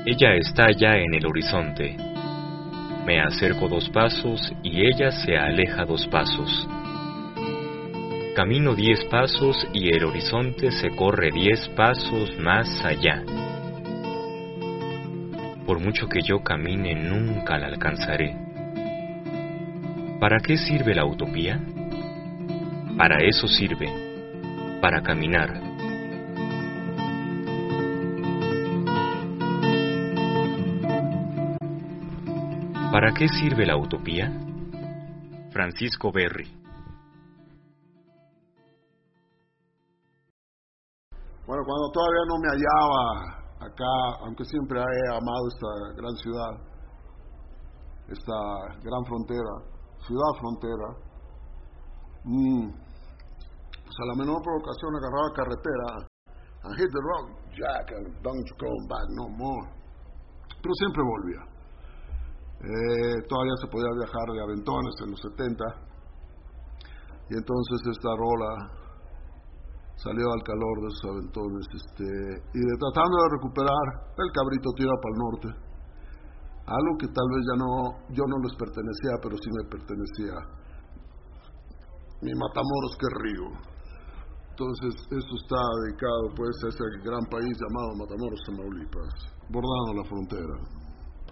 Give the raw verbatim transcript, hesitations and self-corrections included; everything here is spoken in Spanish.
Ella está ya en el horizonte. Me acerco dos pasos y ella se aleja dos pasos. Camino diez pasos y el horizonte se corre diez pasos más allá. Por mucho que yo camine, nunca la alcanzaré. ¿Para qué sirve la utopía? Para eso sirve, para caminar. ¿Para qué sirve la utopía? Francisco Berry. Bueno, cuando todavía no me hallaba acá, aunque siempre he amado esta gran ciudad, esta gran frontera, ciudad frontera, mmm, pues a la menor provocación agarraba carretera, and hit the road, Jack, and don't you come back no more. Pero siempre volvía. Eh, todavía se podía viajar de aventones en los setenta, y entonces esta rola salió al calor de esos aventones, este, y de tratando de recuperar el cabrito tira para el norte, algo que tal vez ya no, yo no les pertenecía, pero sí me pertenecía, mi Matamoros que río. Entonces esto está dedicado pues a ese gran país llamado Matamoros, Tamaulipas, bordando la frontera.